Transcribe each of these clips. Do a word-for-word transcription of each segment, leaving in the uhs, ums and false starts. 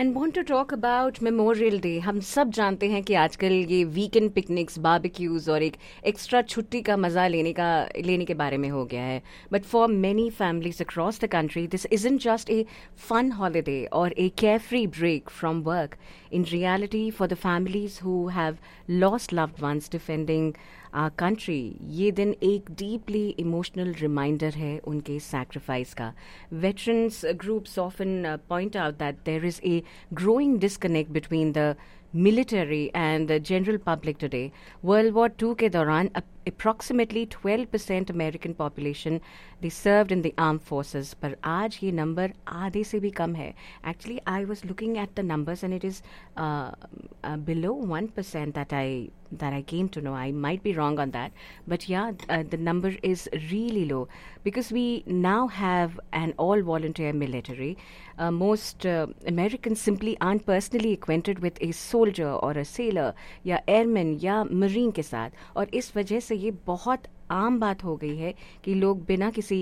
And want to talk about memorial day. हम सब जानते हैं कि आजकल ये वीकेंड पिकनिक्स, बारबेक्यूज और एक एक्स्ट्रा छुट्टी का मजा लेने का लेने के बारे में हो गया है. But for many families across the country this isn't just a fun holiday और ए carefree break from work. In reality, for the families who have lost loved ones defending our country, ये दिन एक deeply emotional reminder है उनके sacrifice का. Veterans groups often uh, point out that there is a growing disconnect between the military and the general public today. World War Two के दौरान approximately twelve percent American population they served in the armed forces, पर आज ये number आधे से भी कम है. Actually, I was looking at the numbers and it is uh, uh, below one percent that I that I came to know. I might be wrong on that, but yeah, uh, the number is really low because we now have an all-volunteer military. Uh, most uh, Americans simply aren't personally acquainted with a soldier or a sailor या airman या marine के साथ, और इस वजह से ये बहुत आम बात हो गई है कि लोग बिना किसी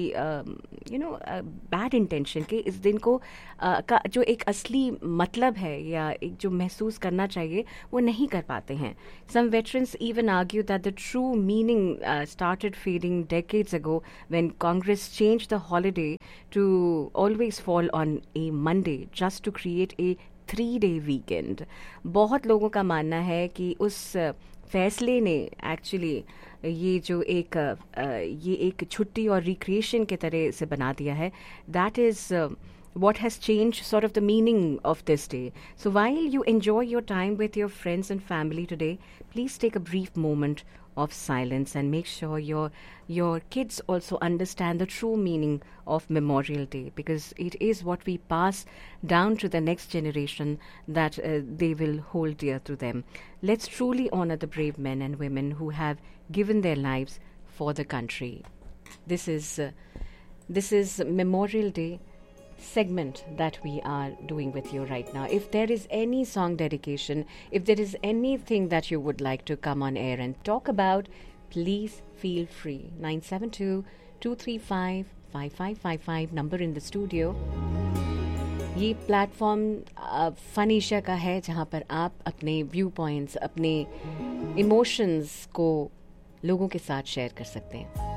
यू नो बैड इंटेंशन के इस दिन को uh, का जो एक असली मतलब है या एक जो महसूस करना चाहिए वो नहीं कर पाते हैं. Some veterans even argue that the true meaning uh, started fading decades ago when Congress changed the holiday to always fall on a Monday just to create a three day weekend. बहुत लोगों का मानना है कि उस uh, फैसले ने actually ये जो एक ये एक छुट्टी और रिक्रिएशन के तरह से बना दिया है. That is what has changed sort of the meaning of this day. So while you enjoy your time with your friends and family today, please take a brief moment of silence and make sure your your kids also understand the true meaning of Memorial Day, because it is what we pass down to the next generation that uh, they will hold dear to them. Let's truly honor the brave men and women who have given their lives for the country. This is uh, this is Memorial Day segment that we are doing with you right now. If there is any song dedication, if there is anything that you would like to come on air and talk about, please feel free. nine seven two, two three five, five five five five number in the studio. ये platform फनीशा का है जहाँ पर आप अपने view points, अपने emotions को लोगों के साथ शेयर कर सकते हैं.